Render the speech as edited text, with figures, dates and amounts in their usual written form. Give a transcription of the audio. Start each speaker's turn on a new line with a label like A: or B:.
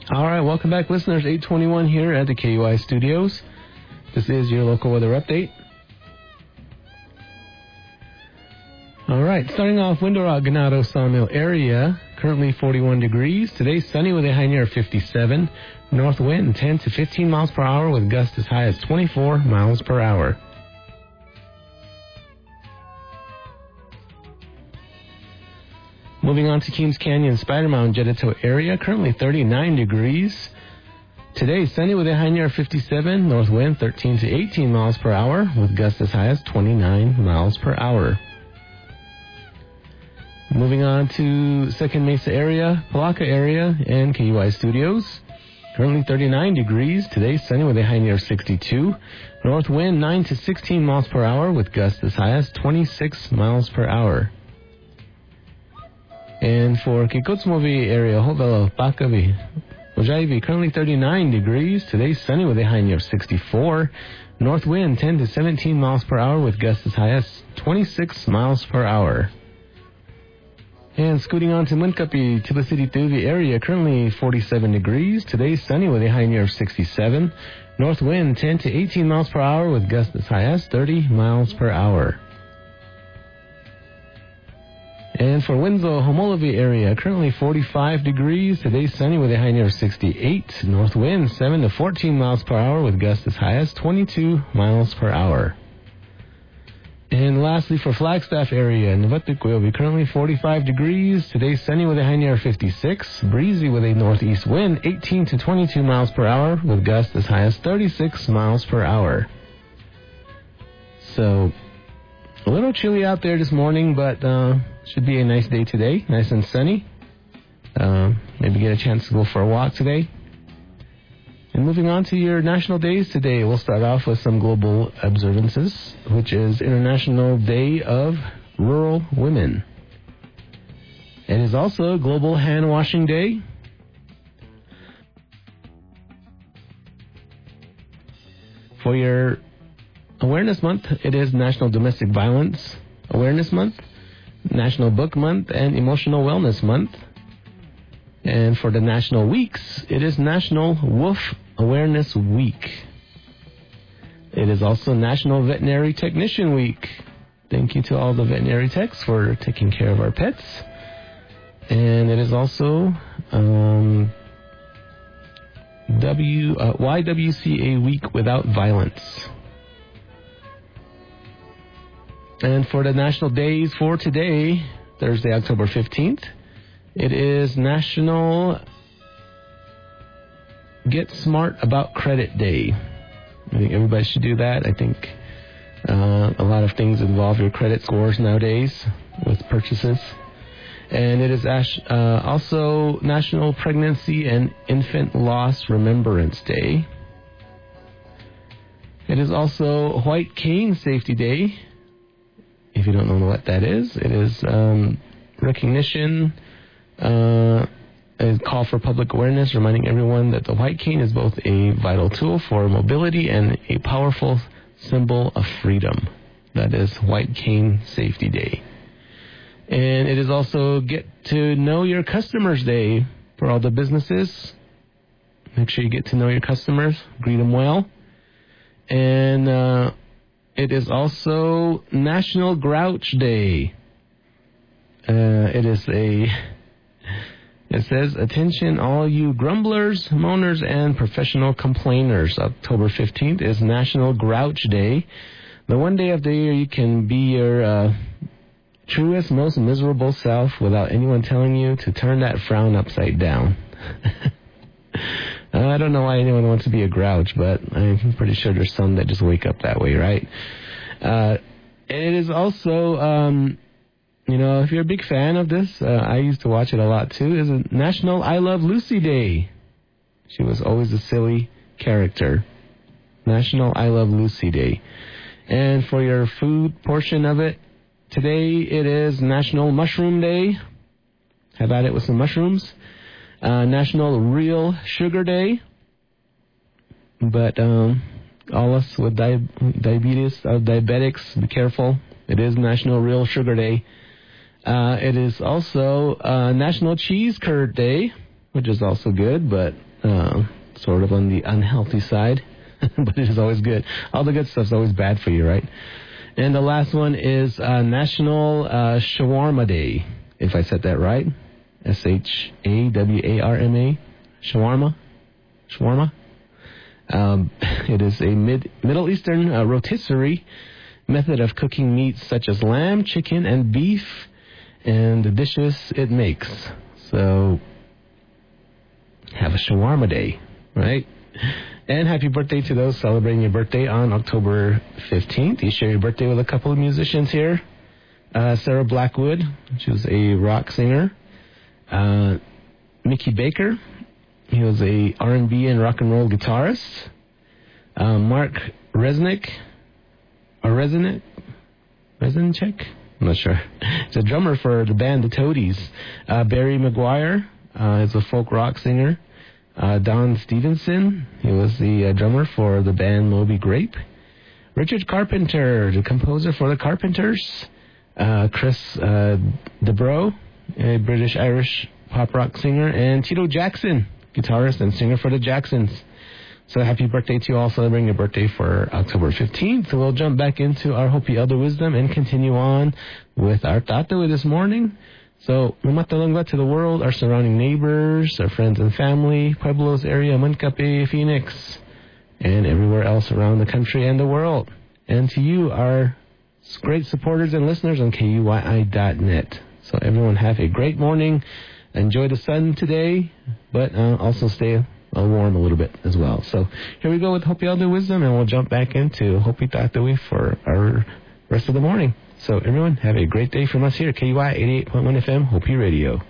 A: All right, welcome back, listeners. 8:21 here at the KUI studios. This is your local weather update. All right, starting off, Window Rock, Ganado, Sawmill area, currently 41 degrees. Today, sunny with a high near 57. North wind 10 to 15 miles per hour with gusts as high as 24 miles per hour. Moving on to Keams Canyon, Spider Mountain, Jettito area, currently 39 degrees. Today, sunny with a high near 57, north wind 13 to 18 miles per hour, with gusts as high as 29 miles per hour. Moving on to Second Mesa area, Palaka area, and KUI studios, currently 39 degrees. Today, sunny with a high near 62, north wind 9 to 16 miles per hour, with gusts as high as 26 miles per hour. And for Kikotsmovi area, Hovelo, Pakavi, Ojaivi, currently 39 degrees. Today, sunny with a high near 64. North wind 10 to 17 miles per hour with gusts as high as 26 miles per hour. And scooting on to Munkapi, Tibasiti Tuvi area, currently 47 degrees. Today, sunny with a high near 67. North wind 10 to 18 miles per hour with gusts as high as 30 miles per hour. And for Winslow, Homolovi area, currently 45 degrees. Today, sunny with a high near 68. North wind 7 to 14 miles per hour with gusts as high as 22 miles per hour. And lastly, for Flagstaff area, Navatukuyobi, currently 45 degrees. Today, sunny with a high near 56. Breezy with a northeast wind 18 to 22 miles per hour with gusts as high as 36 miles per hour. So, a little chilly out there this morning, but should be a nice day today, nice and sunny. Maybe get a chance to go for a walk today. And moving on to your national days today, we'll start off with some global observances, which is International Day of Rural Women. It is also Global Hand Washing Day. For your Awareness Month, it is National Domestic Violence Awareness Month, National Book Month, and Emotional Wellness Month. And for the national weeks, it is National Wolf Awareness Week. It is also National Veterinary Technician Week. Thank you to all the veterinary techs for taking care of our pets. And it is also YWCA Week Without Violence. And for the national days for today, Thursday, October 15th, it is National Get Smart About Credit Day. I think everybody should do that. I think a lot of things involve your credit scores nowadays with purchases. And it is also National Pregnancy and Infant Loss Remembrance Day. It is also White Cane Safety Day. If you don't know what that is, it is recognition, a call for public awareness, reminding everyone that the white cane is both a vital tool for mobility and a powerful symbol of freedom. That is White Cane Safety Day. And it is also Get to Know Your Customers Day for all the businesses. Make sure you get to know your customers, greet them well. And it is also National Grouch Day. It says, attention all you grumblers, moaners, and professional complainers. October 15th is National Grouch Day. The one day of the year you can be your truest, most miserable self without anyone telling you to turn that frown upside down. I don't know why anyone wants to be a grouch, but I'm pretty sure there's some that just wake up that way, right? It is also, if you're a big fan of this, I used to watch it a lot too, is a National I Love Lucy Day. She was always a silly character. National I Love Lucy Day. And for your food portion of it, today it is National Mushroom Day. Have at it with some mushrooms. National Real Sugar Day. But all us with diabetics, be careful. It is National Real Sugar Day. It is also National Cheese Curd Day, which is also good, but sort of on the unhealthy side, but it is always good. All the good stuff's always bad for you, right? And the last one is National Shawarma Day, if I said that right. Shawarma. Shawarma. It is a Middle Eastern rotisserie method of cooking meats such as lamb, chicken, and beef, and the dishes it makes. So, have a shawarma day, right? And happy birthday to those celebrating your birthday on October 15th. You share your birthday with a couple of musicians here. Sarah Blackwood, she was a rock singer. Mickey Baker, he was a R&B and rock and roll guitarist. Mark Resnick, I'm not sure. He's a drummer for the band The Toadies. Barry McGuire is a folk rock singer. Don Stevenson, he was the drummer for the band Moby Grape. Richard Carpenter, the composer for the Carpenters. Chris Dubrow, a British-Irish pop rock singer. And Tito Jackson, guitarist and singer for the Jacksons. So happy birthday to you all celebrating your birthday for October 15th. So we'll jump back into our Hopi Elder Wisdom and continue on with our Tatawi this morning. So, Matalangwa to the world, our surrounding neighbors, our friends and family, Pueblos area, Mancape, Phoenix, and everywhere else around the country and the world. And to you, our great supporters and listeners on KUYI.net. So everyone have a great morning. Enjoy the sun today, but also stay warm a little bit as well. So here we go with Hopi Elder Wisdom, and we'll jump back into Hopi Tatawi for our rest of the morning. So everyone, have a great day from us here at KUY 88.1 FM, Hopi Radio.